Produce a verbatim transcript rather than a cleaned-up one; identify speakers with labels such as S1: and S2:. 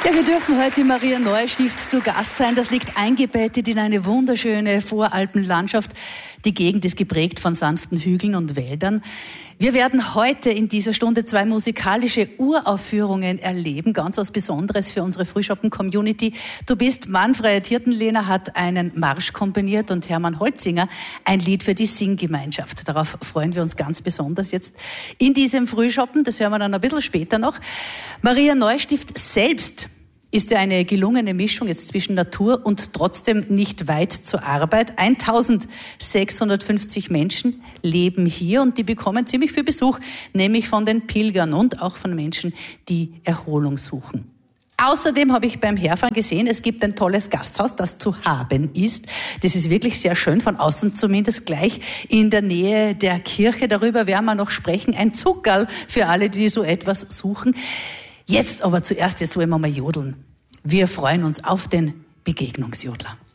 S1: Ja, wir dürfen heute in Maria Neustift zu Gast sein. Das liegt eingebettet in eine wunderschöne Voralpenlandschaft. Die Gegend ist geprägt von sanften Hügeln und Wäldern. Wir werden heute in dieser Stunde zwei musikalische Uraufführungen erleben. Ganz was Besonderes für unsere Frühschoppen-Community. Du bist Manfred Hirtenlehner, hat einen Marsch komponiert und Hermann Holzinger ein Lied für die Singgemeinschaft. Darauf freuen wir uns ganz besonders jetzt in diesem Frühschoppen. Das hören wir dann ein bisschen später noch. Maria Neustift selbst ist ja eine gelungene Mischung jetzt zwischen Natur und trotzdem nicht weit zur Arbeit. eintausendsechshundertfünfzig Menschen leben hier und die bekommen ziemlich viel Besuch, nämlich von den Pilgern und auch von Menschen, die Erholung suchen. Außerdem habe ich beim Herfahren gesehen, es gibt ein tolles Gasthaus, das zu haben ist. Das ist wirklich sehr schön, von außen zumindest, gleich in der Nähe der Kirche. Darüber werden wir noch sprechen. Ein Zuckerl für alle, die so etwas suchen. Jetzt aber zuerst, jetzt wollen wir mal jodeln. Wir freuen uns auf den Begegnungsjodler.